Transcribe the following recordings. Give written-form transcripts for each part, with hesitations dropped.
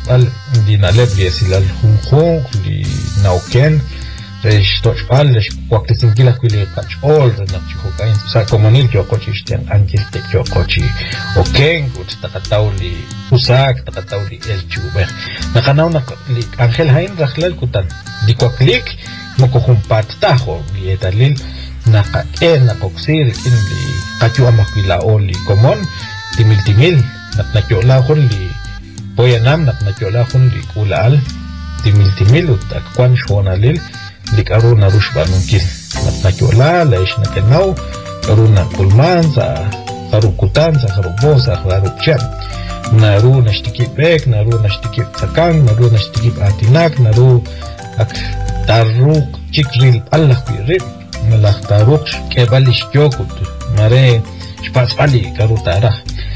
al dinaleb li esilal hunjung li nauken restochal les kwaktisinkilas kwili kachol renachjukain sa komonil yokochisten ankiste yokochi oken utakatauli usak takatauli elchuber nakanaw li Angel Hain rakhlal kutan di kwaklik mokohumpat taho li etalil nakoksir in li kachu amakwila oli komon timil naknachola hon li poyanam naknachola hon li kulal timil utakwan shonalil lik aruna rushbanunkil naknachola la ishnakenau aruna kulmanza harukutanza harubosa harukchan naru nashtiki bek naru nashtiki sakang naru nashtiki atinak naru ak taruk chikril Allah pirip malah taruk kebalish jokut mare spasali karutara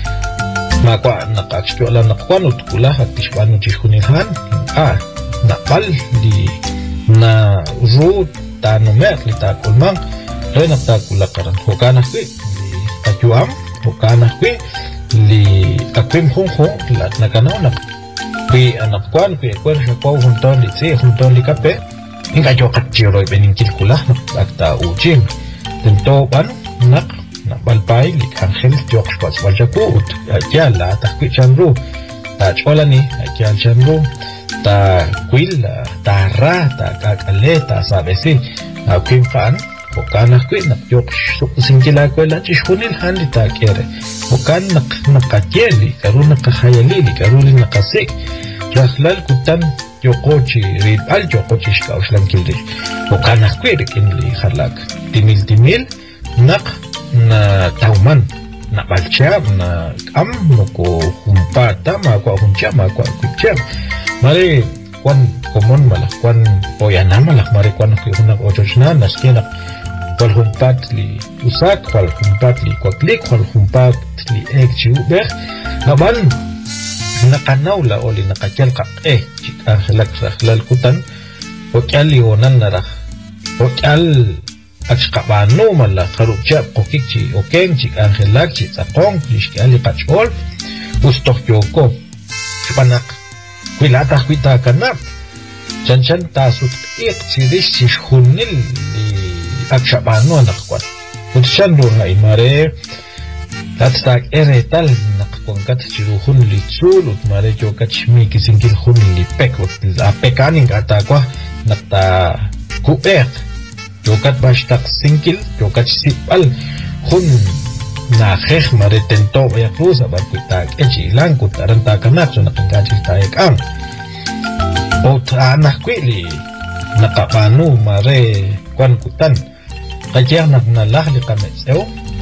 makwa nakakchola nakwanut kula hatishbanu chihunilhan napal di na root ta numer li ta kulmang rena ta kulakaran hokana kwi li ajuam hokana kwi li akwim hong lat nakanaw na kwi anakwan kwi kwer shakwa hunton li tse hunton li kape inga jokat chiroi beninkil kula nakta ujim tento ban nak balpai li Angel jok spots waljakut ajala ta kwi chanru ta cholani ajal chanru ta kwil ta ra ta kakaleta sabesi akwim fan hokana kwin yok singila kwela chishunil handi ta kere hokan nakakeli karuna kahayali karuli nakasik jahlal kutan yokochi ribal yokochi shkaushlan kildi hokana kwir kinli halak timil nak na tauman na balchab na am moko humpata makwa huncha makwa kuchab mari kwan komon malah kwan poyana malah mari kwan hunak ojochna naskena wal humpat li usak wal humpat li kwaklik wal humpat li ekchu ber naban nakanaw la oli nakachal ka chika halak kutan okal li onan nara okal achqabano malah kharukcha kokikchi okenchi Angelak chi tsaqong lishkali qachol ustok yoko panak kwilata kwita kanap chanchan tasut iqchidish chishunil li akshabano nakwan utchan ruha imare tatstak eretal nakkonkat chiruhun li tsul utmare jokat shmiki singil hun li pekot apekanin atakwa nakta kuek jokat bashtak singil jokat sipal hun na khekh mare tento ya cruza barkutak echi langkut aranta kanat so nakingajil taek ang ot anak kwili nakapanu mare kwan kutan kajang naknalahli kametseo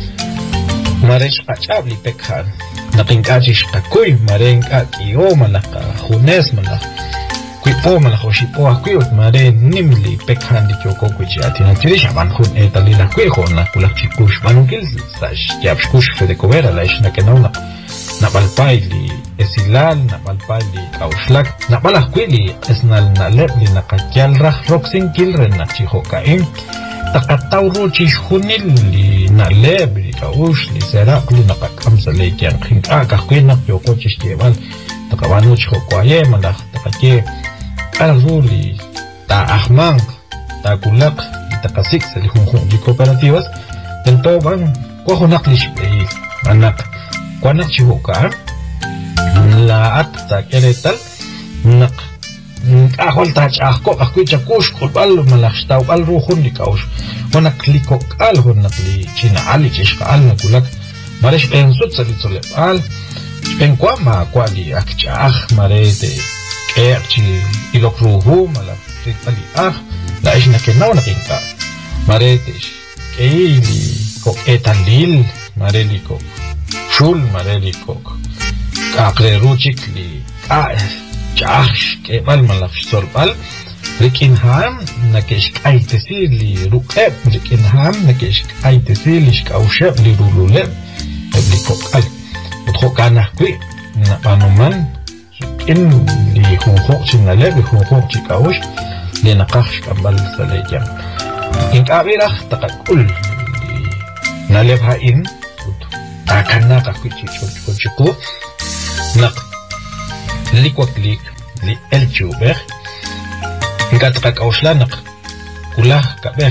mare shkachab li pekhan nakingajil shkakuy mare ngakio malaka hunes malaka kwipo malaka oshipo akwiyot mare nimli pekhan di choko kwichi atina tirisha banjun etalila kwiho na kulak chikush banunkil sash yapshkush fede kobera la ishna kenauna na balpai li esilal na balpai li kauslak na balak kwili esnal na lebli na kakyal rah roksin kilren na chihokaim takataw ruchi hunil li na lebli kaush li serak li na kakamsa li kyang khinka kakwinak yoko chishkebal takabanu chihokwaye malak takake Aruli ta ahmang ta kulak ta kasik sa lihung di kooperativas tento bang ko honak lish anak kwanak chihuka la at ta keretal nak ahol ta chahko akwi chakush khulbal malakshta bal ruhun di kaush honak likok al honak li china ali chishka al nakulak marish pensut sa litsole al penkwa ma kwali akchah marete erchi ilokruhu malah ali la ishna kenaw nakinka maretish keili kok etalil mareli kok shul mareli kok akre ruchik li chash kemal malah sorbal rikinham nakesh kaitesir li ruqeb rikinham nakesh kaitesir li shkausheb li rululeb li kok al utkokana kwi na panuman in li khokh chinale li khokh chikaush li naqash kabal salejam in kabira taqul nalebha in takana ka kuchi chiko nak likwak lik li el chuber gat aushlanak kulah kaber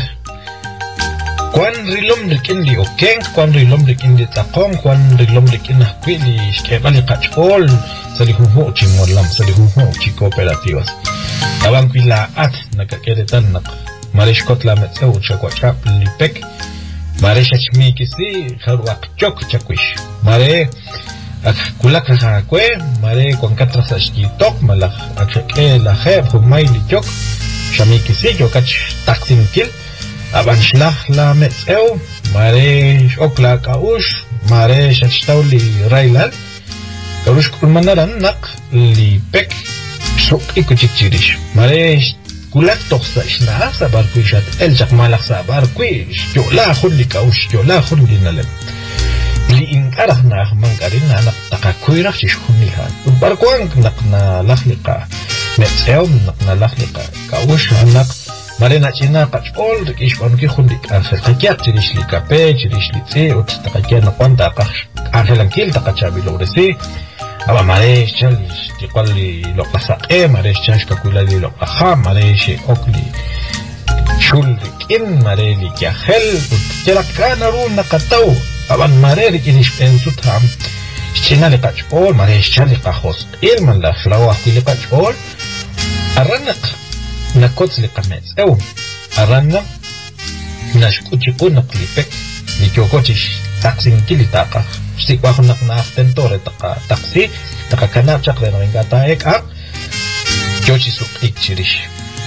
kwan rilom rikin li okeng kwan rilom rikin li taqong kwan rilom rikin hakwi li shkebali qachol sali humo chimolam sali humo chi cooperativas aban kwila at nakakeretan nak marish kotla metsew chakwachap lipek mare shachmi kisi kharwaq chok chakwish mare kulak kwe mare kwankatra sashkitok malak akshake la kheb humay li chok shami kisi chokach taksin kil aban shlach la metsew mare shokla kaush mare shachtaw li railal kaush kulmanaran nak li pek sok ikuchikchirish mare kulak toksa ishna sabar kwishat el jakmalak sabar kwish yola khulli kaush yola khulli nalem li inkarah na mangarin na takakuirah chishkunilhan barkwang nakna lakhliqa metsew nakna lakhliqa kaush anak marena china qachol rikish banki khundi arfel qakyat chirishli kape chirishli tse ot taqakyan qanda qash arfelan kil taqachabi logresi aba mare chalish tiqalli loqasaqe mare chash kakulali loqaha mare she okli shulrikin mare li kahel tirakana ru naqataw aban mare rikish pensutam china li qachol mare chali qahos ilman la flawa li qachol arranq nakotz li qamets ew arranna nashkuchikun naqlipek li chokochish taqsin kili taqa sikwa khunak na tentore taqa taqsi taqa kana chaqle ngata ek ap chochi suq ikchirish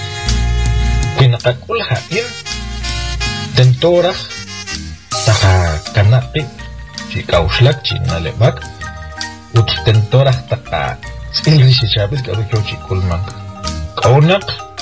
kinaqul ha'in tentora taqa kana qi chikauslak chinalebak ut tentora taqa silrish chabil ka chochi kulman qawnak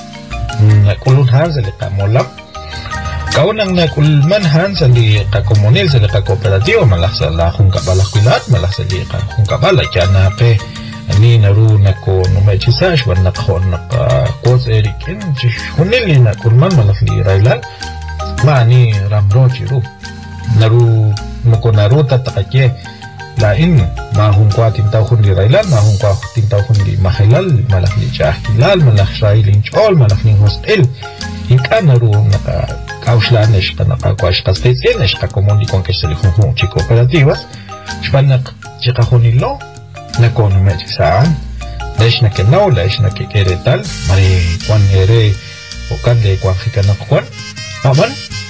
nakulun hanza li qamolam kaunang nakulman hanza li qakomonil sa li qakooperativa malaksa la junka balakwilat malaksa li junka bala kana pe ani naru nako numaichisash wan nakhon naka koz erikin chishunil li nakulman malakli railal mani ramro chiru naru moko naru tataqake la in ma hunkwa tintaw khundi railal ma hunkwa tintaw khundi mahilal malakli chahilal malak shailin chol malakli hostel inkanaru naka kaushlanеш qanaqa kwash qasqitsenesh qakomoni con que se le junjun chi cooperativas shpanak chiqajunilo nakonu mechsan leshna que no leshna que quiere tal mari kwan ere okan de kwan hikana kwan aban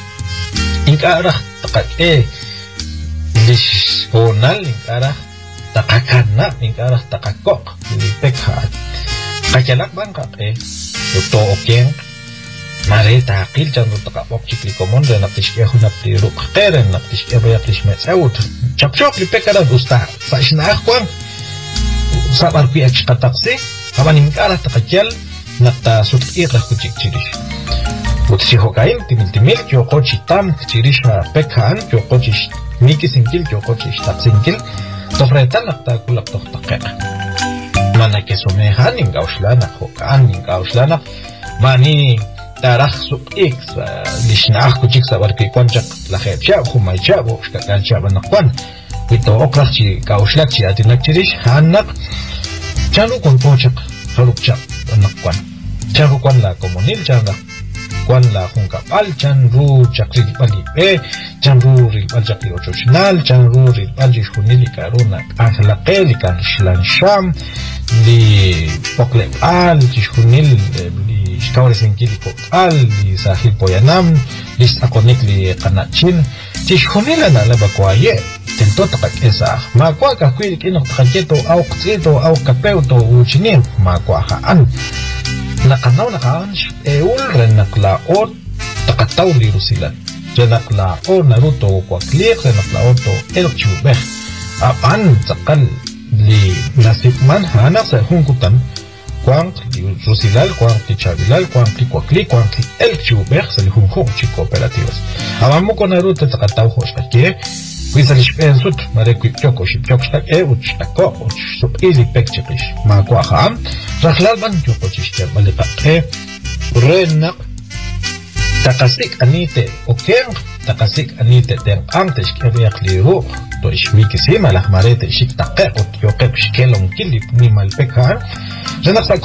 inkara taqaqe lish honal inkara taqakana inkara taqaqoq li pekhat qachalak ban qaqe to okeng mare taqil janru taqabok chikli komon de naqtishke hunapli ruq qeren naqtishke bayaqlish metsawut chapchok li pekara gusta sashna kwan sabar pi achqataqsi aban inkara taqachal naqta sutqiqa kuchikchirish utsi hokain timil yoqochi tam chirish pekhan yoqochi miki sinkil yoqochi taqsinkil tofretan naqta kulaq toqtaqqa mana que somehan ingauslana hokan ingauslana mani taraj suq x lishnaq kuchik sabar ki konchak la khepcha khumay chabo shkakan chaba naqwan ito okrachi kauslakchi atinakchirish hanak chanu kon pochak harukcha naqwan charu kon la komunil chana kon la hunkapal chanru chakri pali pe chanru ril chakri ochoshnal chanru ril jishunili karuna akhlaqeli kan shlan sham li pokle al jishunil Shkawres en Kiliko al li sahil poyanam lis akonik li kanachin tishhunila na labakwaye tentot kakesa makwa kakwil kinok takajeto au qtsito au kapeuto uchinin makwa haan nakanaw nakaan eul renakla ot takataw li rusilan renakla o naruto kwaklik renakla oto elchubeh apan takal li nasipman hanak sa hunkutan Quang Rusilal, Quang Chavilal, Quang Kwakli, Quang El Chuber, se le junjó chi cooperativas. Abamo con la ruta taqataw hoshake, wisalish pensut, mare kwipchoko shipchok shake, uchako, uch ili pekchikish. Ma kwaham, rahlal ban yoko chishke, balipake, renak, takasik anite, okeng, takasik anite, ten antes que reakliru, to ishmiki sima, la marete shik take, ot yokep shkelon kilip, ni malpekan,